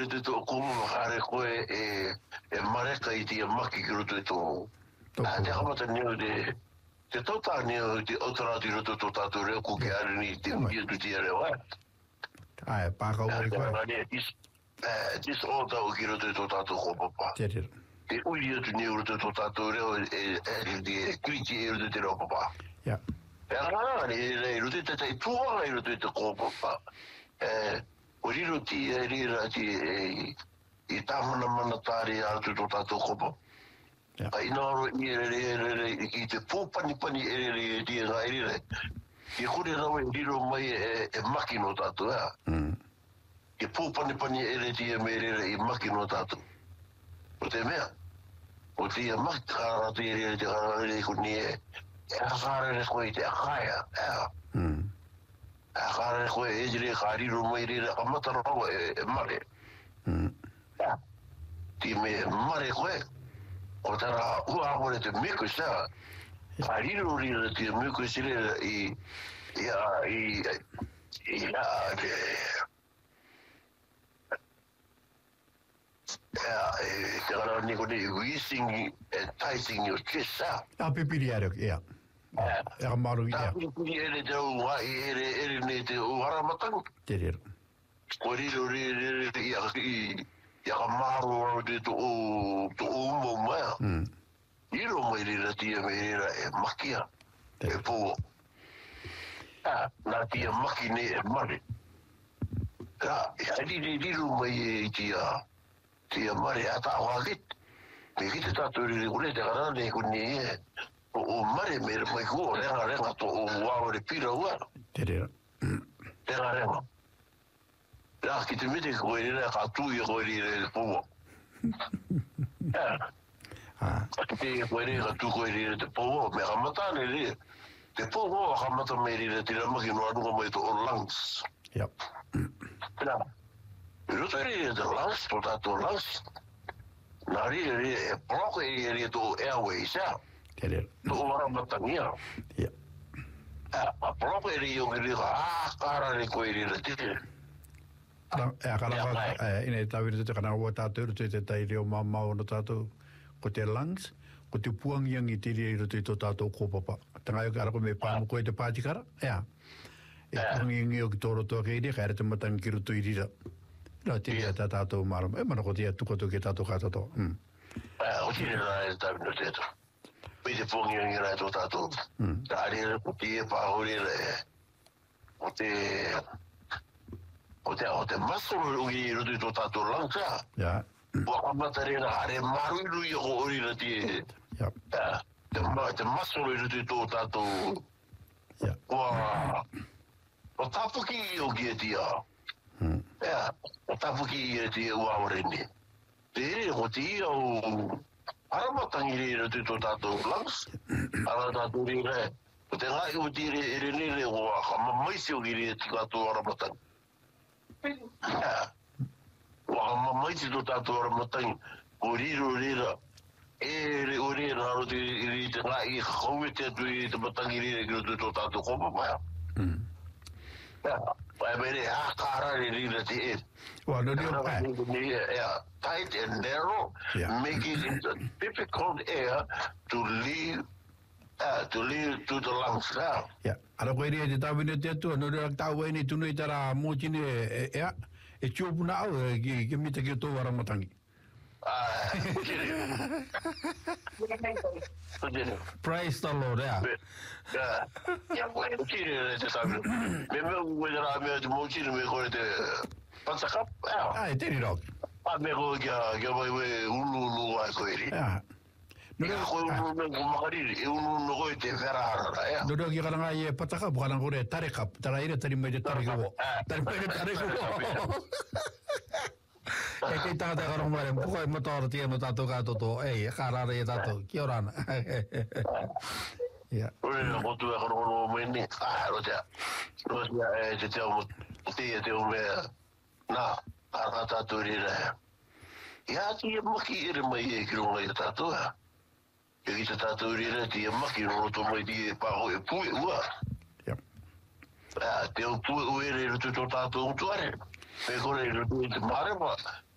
te to ko mo hare ko mareka I te maki ki roto to te hamata ni de te tota ni te otra ti roto to tato re ko ke ari ni te ia tu te re wa ai pa ka o ko dis oda o ki roto to tato ko papa te ui tu ni roto to tato re de kriti roto te ro papa ja ni roto te tua roto te ko papa o riro ti rira ti I tamana manatari atu to tato kopo. Ai noro I te pōpani pani ti nga erire. I kore rawe riro mai maki no tato ea. I pōpani pani ti me erire I maki no tato. O te mea. O te maki kara te erire te kara kuni kare koe te akaya ea. Kare koe erire ka riro mai erire amata rawe mare. Ti me mare koe o tara ua hore te meko sa ka riro rira te meko sire I te gara ni kone wheezing and tightening your chest sa pipiri aro ia maru ia pipiri ere te ua ere ne te uara matang te riro ko riro ia ka maru te to umo mea iro mai rira tia me rira makia po na tia maki ne mare riro mai tia mare ata wakit me kite tatu riri kule te karane kuni o mare me mai kuo renga to uaware pira ua renga la ki te mete ko ere ka tu I ko ere po ki ko ere ka tu ko ere te po me ramata ne te po ramata me ere te rama ki no anu mai to lungs yep pero te ere te lungs to tato lungs na ere pro ere to airways ya tere to ramata nia yep pro ere yo ere kara ko ere te ina tawira te kana ua tātou te tai reo mamau no tātou ko te lungs ko te puangiang I te reo te to tātou kōpapa tanga eu kara ko me pāmu koe te pātikara puangiang o ki tōro tō keire ka ere te matang ki ruto I rira rā te reo tā tātou marama mana ko te tukoto ke tātou kātato o tine rā e tawina te to pei te puangiang I rā tō tātou tā rira ko te pāhori o te o te masoro ugi rutu to tato langsa ja wa matare na are maru I ko ori na ti ja te masoro rutu to tato ja wa o tapuki ugi dia o tapuki dia wa ore ni te o ti o aramatangi rutu to tato langs ara tato ri re o te ngai o ti re ni o ka mai se ugi ti ka to aramatangi wa mai te to tato aramatangi o riro rira o rira haro te ngai koe te atu I te matangi rira ki to tato kopa paya Vai mere kara rira te well no tight and narrow make it into difficult air to leave to the lungs now ara koe rea te tawina te atua no rea tau ni tunu I tara mōtine e tiopuna au ki mita ki o tō aramatangi praise the Lord me wera me te mōtine me kore te patakap te ni rau me ko kia mai we ulu ai koe ri no te verara no ki karanga I pataka bu karanga ore tarekap tara ire tari mai te tareko e kei tātai karong mare mpukai matara tia no tātou kātoto karara I tātou kia orana ore na motu e karong meni rotea te teo mo te o mea na a tātou rira ia ti maki ere mai ki ronga I tātou e ki te tātou rira ti maki roto mai ti paho e pui ua te o pui ere roto tātou utuare me kore roto te marema